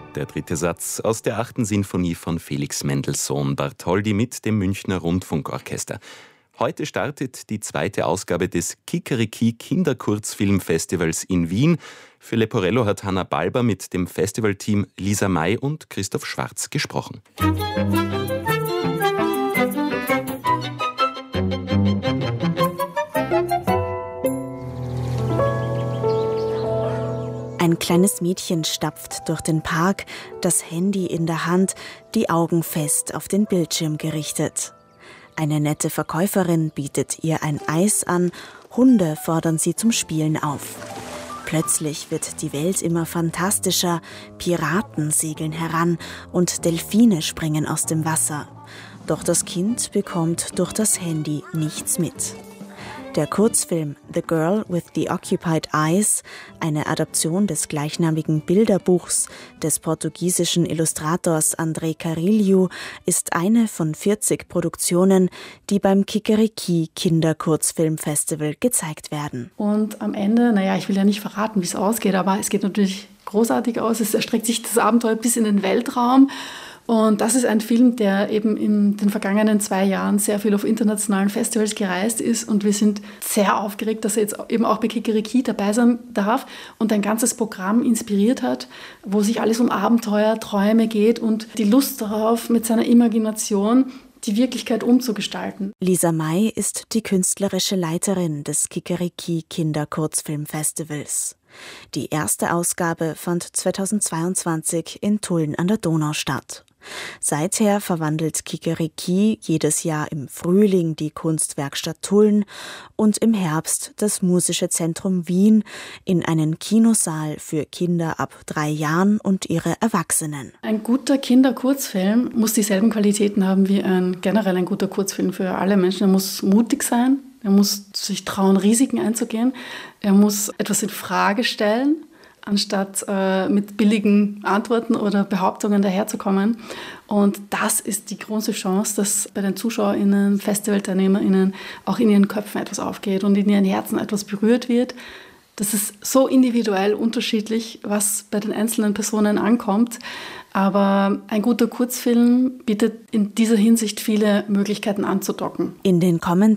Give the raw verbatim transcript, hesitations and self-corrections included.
Der dritte Satz aus der achten Sinfonie von Felix Mendelssohn Bartholdy mit dem Münchner Rundfunkorchester. Heute startet die zweite Ausgabe des Kikeriki Kinderkurzfilmfestivals in Wien. Für Leporello hat Hanna Balber mit dem Festivalteam Lisa May und Christoph Schwarz gesprochen. Ein kleines Mädchen stapft durch den Park, das Handy in der Hand, die Augen fest auf den Bildschirm gerichtet. Eine nette Verkäuferin bietet ihr ein Eis an, Hunde fordern sie zum Spielen auf. Plötzlich wird die Welt immer fantastischer, Piraten segeln heran und Delfine springen aus dem Wasser. Doch das Kind bekommt durch das Handy nichts mit. Der Kurzfilm The Girl with the Occupied Eyes, eine Adaption des gleichnamigen Bilderbuchs des portugiesischen Illustrators André Carrilho, ist eine von vierzig Produktionen, die beim Kikeriki Kinderkurzfilmfestival gezeigt werden. Und am Ende, naja, ich will ja nicht verraten, wie es ausgeht, aber es geht natürlich großartig aus. Es erstreckt sich das Abenteuer bis in den Weltraum. Und das ist ein Film, der eben in den vergangenen zwei Jahren sehr viel auf internationalen Festivals gereist ist. Und wir sind sehr aufgeregt, dass er jetzt eben auch bei Kikeriki dabei sein darf und ein ganzes Programm inspiriert hat, wo sich alles um Abenteuer, Träume geht und die Lust darauf, mit seiner Imagination die Wirklichkeit umzugestalten. Lisa May ist die künstlerische Leiterin des Kikeriki Kinderkurzfilmfestivals. Die erste Ausgabe fand zweitausendzweiundzwanzig in Tulln an der Donau statt. Seither verwandelt Kikeriki jedes Jahr im Frühling die Kunstwerkstatt Tulln und im Herbst das Musische Zentrum Wien in einen Kinosaal für Kinder ab drei Jahren und ihre Erwachsenen. Ein guter Kinderkurzfilm muss dieselben Qualitäten haben wie ein generell ein guter Kurzfilm für alle Menschen. Er muss mutig sein, er muss sich trauen, Risiken einzugehen, er muss etwas in Frage stellen, anstatt äh, mit billigen Antworten oder Behauptungen daherzukommen. Und das ist die große Chance, dass bei den ZuschauerInnen, FestivalteilnehmerInnen auch in ihren Köpfen etwas aufgeht und in ihren Herzen etwas berührt wird. Das ist so individuell unterschiedlich, was bei den einzelnen Personen ankommt. Aber ein guter Kurzfilm bietet in dieser Hinsicht viele Möglichkeiten anzudocken. In den kommenden